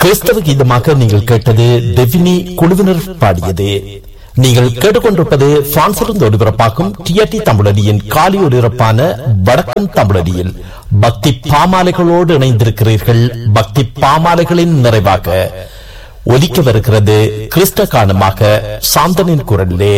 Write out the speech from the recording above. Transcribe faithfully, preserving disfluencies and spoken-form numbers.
கிறிஸ்தவ கீதமாக நீங்கள் கேட்டது டெவினி குழுவினர் பாடியது. நீங்கள் கேட்டுக்கொண்டிருப்பது பிரான்சிலிருந்து ஒலிபரப்பாகும் டிஆர்டி தமிழடியின் காலை ஒலிபரப்பான வடக்கும் தமிழடியில் பக்தி பாமாலைகளோடு இணைந்திருக்கிறீர்கள். பக்தி பாமாலைகளின் நிறைவாக ஒலிக்கவிருக்கிறது கிறிஸ்த காரணமாக சாந்தனின் குரலிலே